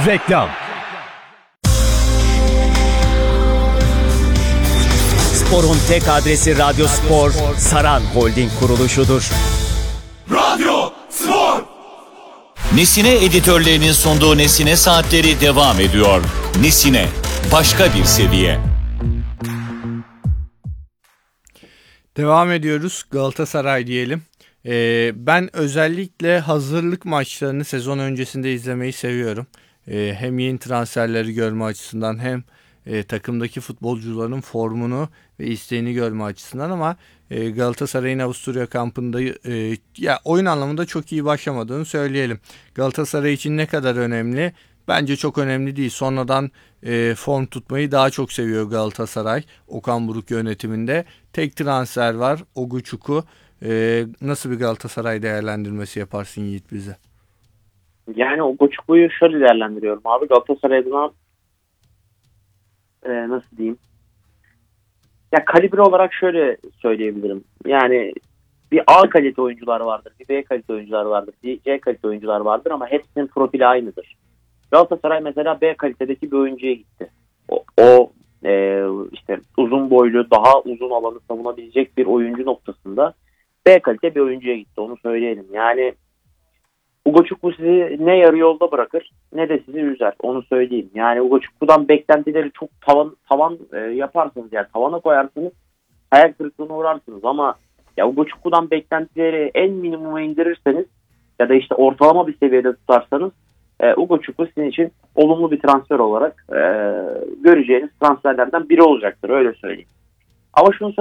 Reklam. Spor'un tek adresi Radyo Spor, Saran Holding kuruluşudur. Radyo Spor. Nesine editörlerinin sunduğu Nesine Saatleri devam ediyor. Nesine, başka bir seviye. Devam ediyoruz. Galatasaray diyelim. Ben özellikle hazırlık maçlarını sezon öncesinde izlemeyi seviyorum. Hem yeni transferleri görme açısından hem takımdaki futbolcuların formunu ve isteğini görme açısından, ama Galatasaray'ın Avusturya kampında ya oyun anlamında çok iyi başlamadığını söyleyelim. Galatasaray için ne kadar önemli? Bence çok önemli değil. Sonradan form tutmayı daha çok seviyor Galatasaray. Okan Buruk yönetiminde. Tek transfer var. Oguçuk'u. Nasıl bir Galatasaray değerlendirmesi yaparsın Yiğit bize? Yani Oguçuk'u şöyle değerlendiriyorum abi. Galatasaray adına nasıl diyeyim? Ya kalibre olarak şöyle söyleyebilirim. Yani bir A kalite oyuncular vardır, bir B kalite oyuncular vardır, bir C kalite oyuncular vardır ama hepsinin profili aynıdır. Galatasaray mesela B kalitedeki bir oyuncuya gitti. İşte uzun boylu, daha uzun alanı savunabilecek bir oyuncu noktasında B kalite bir oyuncuya gitti. Onu söyleyelim. Yani Ugochukwu sizi ne yarı yolda bırakır ne de sizi üzer. Onu söyleyeyim. Yani Ugochukwu'dan beklentileri çok tavan yaparsınız, yani tavana koyarsınız, hayal kırıklığına uğrarsınız, ama ya Ugochukwu'dan beklentileri en minimuma indirirseniz ya da işte ortalama bir seviyede tutarsanız Ugochukwu sizin için olumlu bir transfer olarak göreceğiniz transferlerden biri olacaktır, öyle söyleyeyim. Ama şunu